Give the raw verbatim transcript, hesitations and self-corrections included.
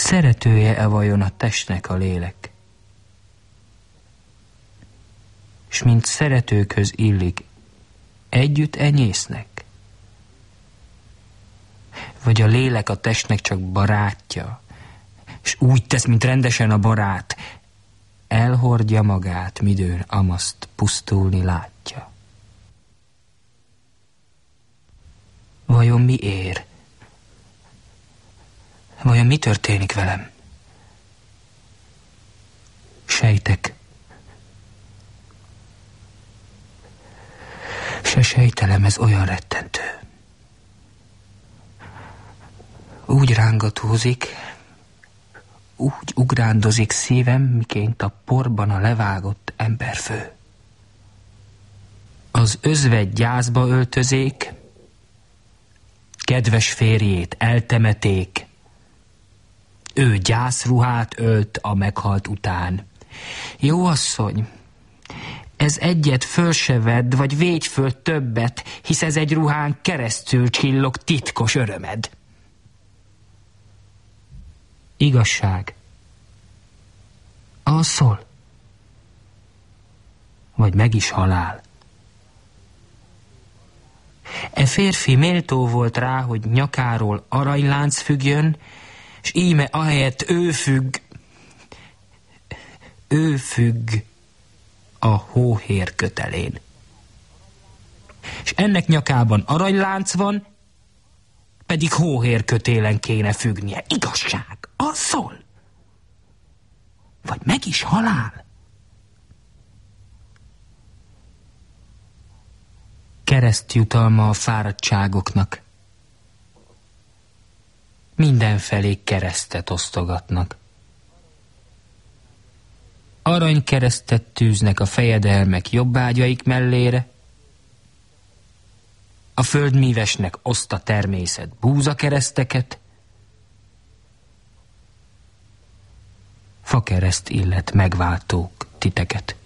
Szeretője-e vajon a testnek a lélek? S mint szeretőkhöz illik, együtt enyésznek? Vagy a lélek a testnek csak barátja, és úgy tesz, mint rendesen a barát, elhordja magát, midőn amaszt pusztulni látja. Vajon mi ér? Vajon mi történik velem? Sejtek. Se sejtelem, ez olyan rettentő. Úgy rángatózik, úgy ugrándozik szívem, miként a porban a levágott emberfő. Az özvegy gyászba öltözék, kedves férjét eltemeték, ő gyászruhát ölt a meghalt után. Jó asszony, ez egyet föl se vedd, vagy védj föl többet, hisz ez egy ruhán keresztül csillog titkos örömed. Igazság. Alszol? Vagy meg is halál? E férfi méltó volt rá, hogy nyakáról aranylánc függjön, s íme ahelyett ő függ, ő függ a hóhér kötelén. És ennek nyakában aranylánc van, pedig hóhér kötélen kéne függnie. Igazság, az szól. Vagy meg is halál. Keresztjutalma a fáradtságoknak. Mindenfelé keresztet osztogatnak. Aranykeresztet tűznek a fejedelmek jobbágyaik mellére, a földmívesnek oszt a természet búzakereszteket, fakereszt illet megváltók titeket.